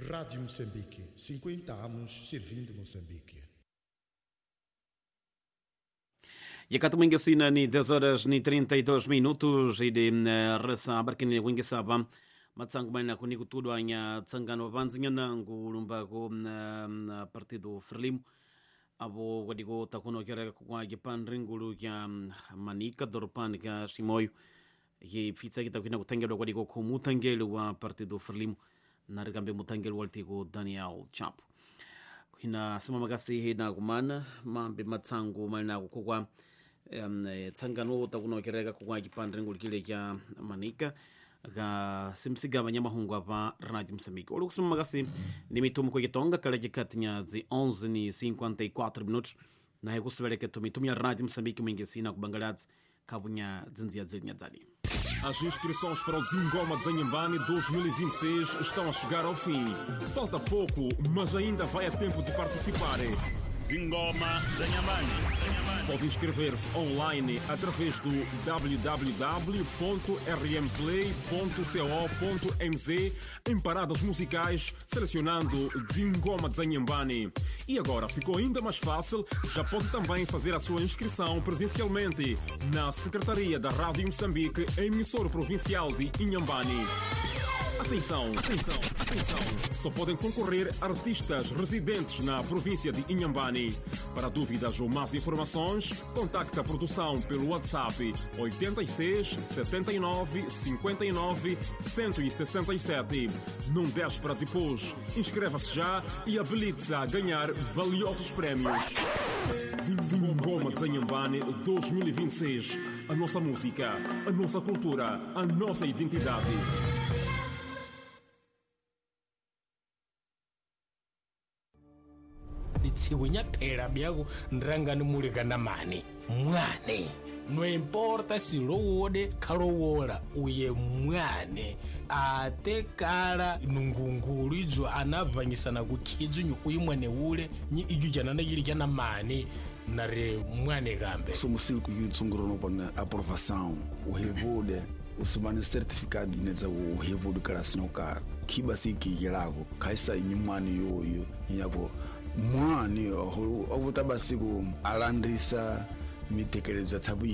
Rádio Moçambique, 50 anos servindo Moçambique. E a Cataminga Sina ni 10h32 e de rasa abarkini wingi saba matsangu maina kuniku tudo anya tsangano banzinga nangu lumbako partido Frelimo abo wadigo takuno kera kwa Japan ringulu ya manika dorpan ka Shimoyo ye fitsa kita kina kutangelo wadigo ko mutangelo wa partido Frelimo na rigambe mutangelo waltigo Daniel Chapo hina sima magasi na kumana mambe matsangu maina kwa tsangano takuno kera kwa Japan ringulu kile ya manika ga simsiga banyamahungu aba Radio Moçambique. Olu kusema magasi ni mitumu kwa kitonga kala jikatinya zi 11:54 minutos na heku subeleke tumitum ya Radio Moçambique mwingesina kubangaladzi kabunya zinzia zilinya zali. As inscrições para o Zingoma de Zanhambane 2026 estão a chegar ao fim. Falta pouco, mas ainda vai a tempo de participar. Zingoma Zanhambane. Pode inscrever-se online através do www.rmplay.co.mz em paradas musicais, selecionando Zingoma de Zanhambane. E agora ficou ainda mais fácil, já pode também fazer a sua inscrição presencialmente na Secretaria da Rádio Moçambique, emissora provincial de Inhambane. Atenção, atenção, atenção. Só podem concorrer artistas residentes na província de Inhambane. Para dúvidas ou mais informações, contacte a produção pelo WhatsApp 86 79 59 167. Não deixe para depois. Inscreva-se já e habilite-se a ganhar valiosos prémios. Zingoma de Zanhambane 2026. A nossa música, a nossa cultura, a nossa identidade. Litsigwinya phela byako nrangani mulikana mani mwane no importa si lowode khalowola uye mwane ate kala nungungulu izo anavanyisana kukhidzu uyi mwane ule ni ijujana na yili jana mani nare mwane gambe somos ku yutsunguro no bona aprovação o revude usumani certificado ineza o revude karasino ka kibasi kijelago kaisa inyumani yoyo yako mwani ovutabasiku alandrisa mitekelezo tabu